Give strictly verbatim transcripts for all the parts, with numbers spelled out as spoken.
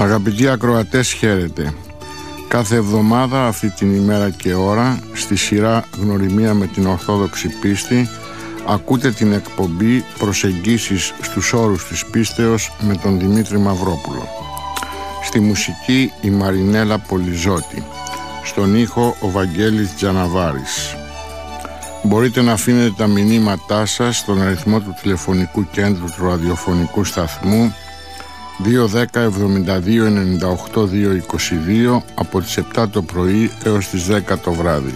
Αγαπητοί ακροατές, χαίρετε. Κάθε εβδομάδα αυτή την ημέρα και ώρα, στη σειρά Γνωριμία με την Ορθόδοξη Πίστη, ακούτε την εκπομπή Προσεγγίσεις στους όρους της πίστεως με τον Δημήτρη Μαυρόπουλο. Στη μουσική η Μαρινέλα Πολυζώτη. Στον ήχο ο Βαγγέλης Τζαναβάρης. Μπορείτε να αφήνετε τα μηνύματά σας στον αριθμό του τηλεφωνικού κέντρου του ραδιοφωνικού σταθμού δύο δέκα εβδομήντα δύο ενενήντα οκτώ διακόσια είκοσι δύο από τις επτά το πρωί έως τις δέκα το βράδυ.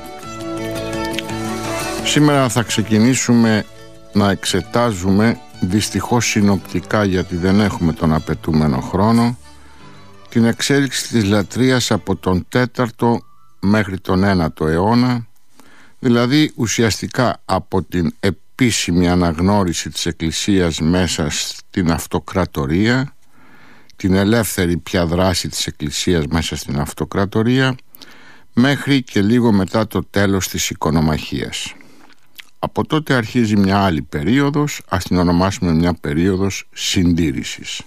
Σήμερα θα ξεκινήσουμε να εξετάζουμε, δυστυχώς συνοπτικά γιατί δεν έχουμε τον απαιτούμενο χρόνο, την εξέλιξη της λατρείας από τον τέταρτο μέχρι τον ένατο αιώνα, δηλαδή ουσιαστικά από την επίσημη αναγνώριση της Εκκλησίας μέσα στην αυτοκρατορία, την ελεύθερη πια δράση της Εκκλησίας μέσα στην αυτοκρατορία, μέχρι και λίγο μετά το τέλος της οικονομαχίας. Από τότε αρχίζει μια άλλη περίοδος, ας την ονομάσουμε μια περίοδος συντήρησης.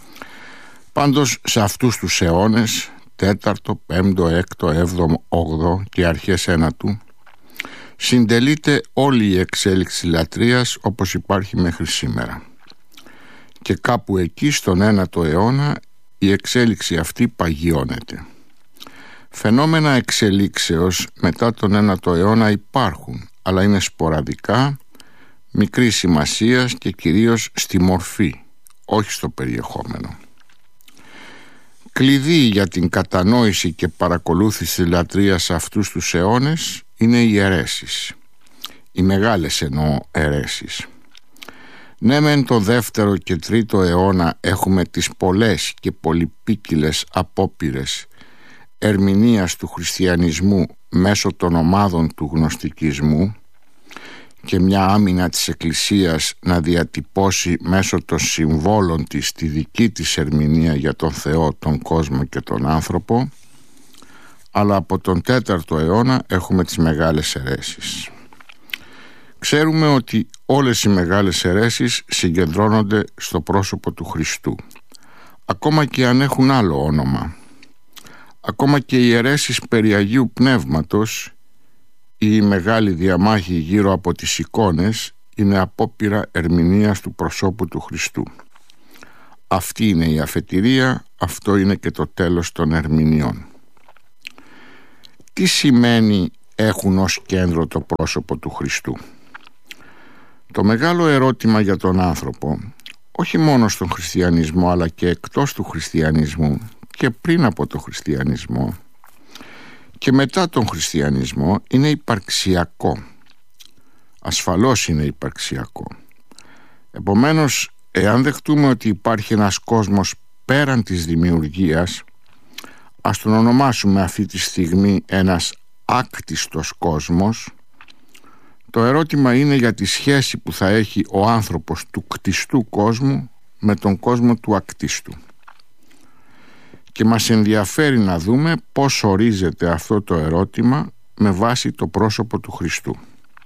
Πάντως σε αυτούς τους αιώνες, τέταρτο, πέμπτο, έκτο, έβδομο, όγδοο και αρχές ένατου, συντελείται όλη η εξέλιξη λατρείας όπως υπάρχει μέχρι σήμερα. Και κάπου εκεί στον ένατο αιώνα η εξέλιξη αυτή παγιώνεται. Φαινόμενα εξελίξεως μετά τον ένατο αιώνα υπάρχουν, αλλά είναι σποραδικά, μικρής σημασίας και κυρίως στη μορφή, όχι στο περιεχόμενο. Κλειδί για την κατανόηση και παρακολούθηση της λατρείας αυτούς τους αιώνες είναι οι αιρέσεις. Οι μεγάλες εννοώ αιρέσεις. Ναι μεν το δεύτερο και τρίτο αιώνα έχουμε τις πολλές και πολυπίκυλες απόπειρες ερμηνείας του χριστιανισμού μέσω των ομάδων του γνωστικισμού και μια άμυνα της Εκκλησίας να διατυπώσει μέσω των συμβόλων της τη δική της ερμηνεία για τον Θεό, τον κόσμο και τον άνθρωπο, αλλά από τον τέταρτο αιώνα έχουμε τις μεγάλες αιρέσεις. Ξέρουμε ότι όλες οι μεγάλες αιρέσεις συγκεντρώνονται στο πρόσωπο του Χριστού, ακόμα και αν έχουν άλλο όνομα. Ακόμα και οι αιρέσεις περί Αγίου Πνεύματος ή η μεγάλη διαμάχη γύρω από τις εικόνες είναι απόπειρα ερμηνείας του προσώπου του Χριστού. Αυτή είναι η αφετηρία, αυτό είναι και το τέλος των ερμηνειών. Τι σημαίνει έχουν ως κέντρο το πρόσωπο του Χριστού? Το μεγάλο ερώτημα για τον άνθρωπο, όχι μόνο στον χριστιανισμό αλλά και εκτός του χριστιανισμού και πριν από το χριστιανισμό και μετά τον χριστιανισμό, είναι υπαρξιακό. Ασφαλώς είναι υπαρξιακό. Επομένως, εάν δεχτούμε ότι υπάρχει ένας κόσμος πέραν της δημιουργίας, ας τον ονομάσουμε αυτή τη στιγμή ένας άκτιστος κόσμος, το ερώτημα είναι για τη σχέση που θα έχει ο άνθρωπος του κτιστού κόσμου με τον κόσμο του ακτίστου. Και μας ενδιαφέρει να δούμε πώς ορίζεται αυτό το ερώτημα με βάση το πρόσωπο του Χριστού.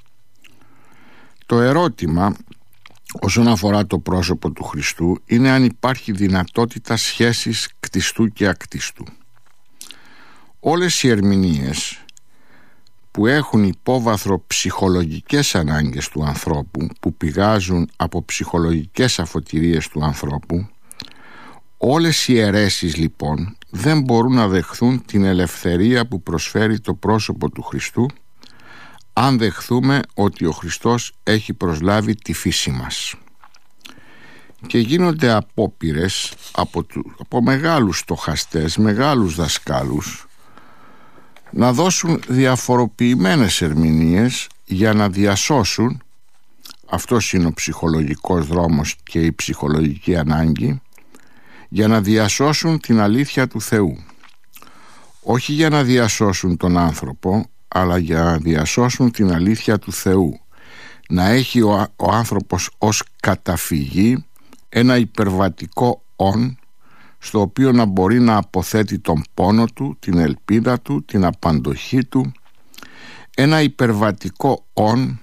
Το ερώτημα όσον αφορά το πρόσωπο του Χριστού είναι αν υπάρχει δυνατότητα σχέσης κτιστού και ακτίστου. Όλες οι ερμηνείες που έχουν υπόβαθρο ψυχολογικές ανάγκες του ανθρώπου, που πηγάζουν από ψυχολογικές αφετηρίες του ανθρώπου, όλες οι αιρέσεις λοιπόν δεν μπορούν να δεχθούν την ελευθερία που προσφέρει το πρόσωπο του Χριστού, αν δεχθούμε ότι ο Χριστός έχει προσλάβει τη φύση μας. Και γίνονται απόπειρες από, του, από μεγάλους στοχαστές, μεγάλους δασκάλους, να δώσουν διαφοροποιημένες ερμηνείες για να διασώσουν, αυτός είναι ο ψυχολογικός δρόμος και η ψυχολογική ανάγκη, για να διασώσουν την αλήθεια του Θεού. Όχι για να διασώσουν τον άνθρωπο, αλλά για να διασώσουν την αλήθεια του Θεού. Να έχει ο, ο άνθρωπος ως καταφυγή ένα υπερβατικό «ον», στο οποίο να μπορεί να αποθέτει τον πόνο του, την ελπίδα του, την απαντοχή του, ένα υπερβατικό «ον»,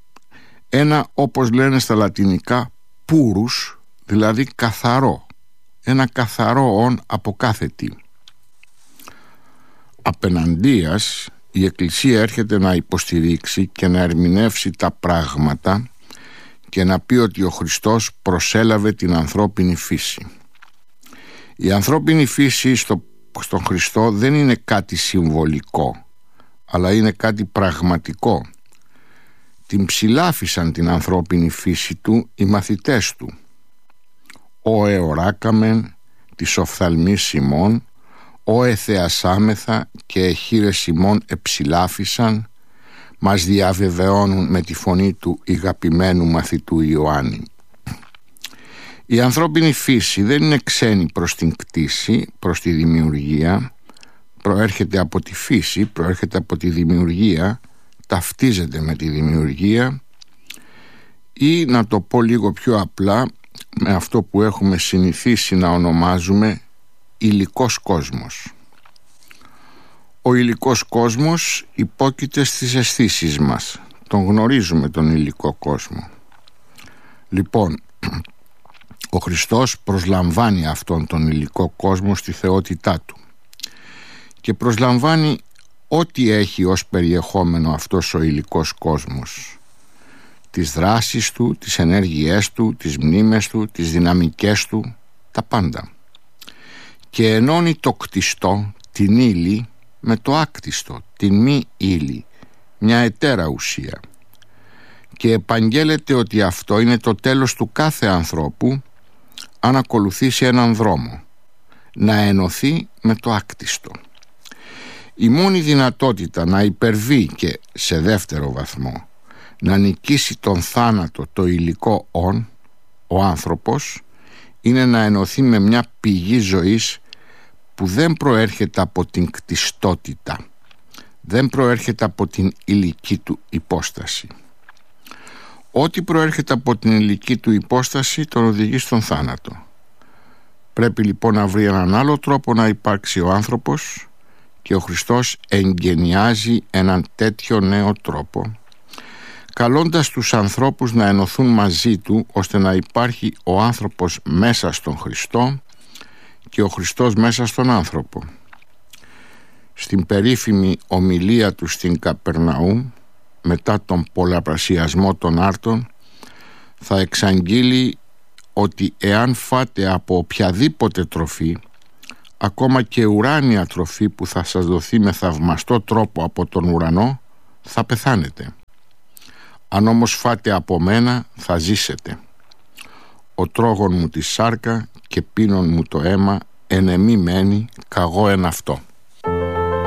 ένα, όπως λένε στα λατινικά, «πούρους», δηλαδή καθαρό, ένα καθαρό ον από κάθε τι. Απεναντίας, η Εκκλησία έρχεται να υποστηρίξει και να ερμηνεύσει τα πράγματα και να πει ότι ο Χριστός προσέλαβε την ανθρώπινη φύση. Η ανθρώπινη φύση στο, στον Χριστό δεν είναι κάτι συμβολικό, αλλά είναι κάτι πραγματικό. Την ψηλάφισαν την ανθρώπινη φύση του οι μαθητές του. «Ο εωράκαμεν της οφθαλμής ημών, ο εθεασάμεθα και εχείρες ημών εψηλάφισαν», μας διαβεβαιώνουν με τη φωνή του ηγαπημένου μαθητού Ιωάννη. Η ανθρώπινη φύση δεν είναι ξένη προς την κτήση, προς τη δημιουργία. Προέρχεται από τη φύση, προέρχεται από τη δημιουργία, ταυτίζεται με τη δημιουργία, ή να το πω λίγο πιο απλά, με αυτό που έχουμε συνηθίσει να ονομάζουμε υλικός κόσμος. Ο υλικός κόσμος υπόκειται στις αισθήσεις μας. Τον γνωρίζουμε τον υλικό κόσμο. Λοιπόν, ο Χριστός προσλαμβάνει αυτόν τον υλικό κόσμο στη θεότητά του και προσλαμβάνει ό,τι έχει ως περιεχόμενο αυτός ο υλικός κόσμος. Τις δράσεις του, τις ενέργειές του, τις μνήμες του, τις δυναμικές του, τα πάντα. Και ενώνει το κτιστό, την ύλη, με το άκτιστο, την μη ύλη, μια ετέρα ουσία. Και επαγγέλλεται ότι αυτό είναι το τέλος του κάθε ανθρώπου αν ακολουθήσει έναν δρόμο, να ενωθεί με το άκτιστο. Η μόνη δυνατότητα να υπερβεί και σε δεύτερο βαθμό να νικήσει τον θάνατο το υλικό ον, ο άνθρωπος, είναι να ενωθεί με μια πηγή ζωής που δεν προέρχεται από την κτιστότητα, δεν προέρχεται από την υλική του υπόσταση. Ό,τι προέρχεται από την υλική του υπόσταση τον οδηγεί στον θάνατο. Πρέπει λοιπόν να βρει έναν άλλο τρόπο να υπάρξει ο άνθρωπος και ο Χριστός εγγενιάζει έναν τέτοιο νέο τρόπο, καλώντας τους ανθρώπους να ενωθούν μαζί του, ώστε να υπάρχει ο άνθρωπος μέσα στον Χριστό και ο Χριστός μέσα στον άνθρωπο. Στην περίφημη ομιλία του στην Καπερναούμ, μετά τον πολλαπλασιασμό των άρτων, θα εξαγγείλει ότι εάν φάτε από οποιαδήποτε τροφή, ακόμα και ουράνια τροφή που θα σας δοθεί με θαυμαστό τρόπο από τον ουρανό, θα πεθάνετε. Αν όμως φάτε από μένα, θα ζήσετε. Ο τρόγων μου τη σάρκα και πίνων μου το αίμα, εν εμή μένει, καγώ εν αυτό.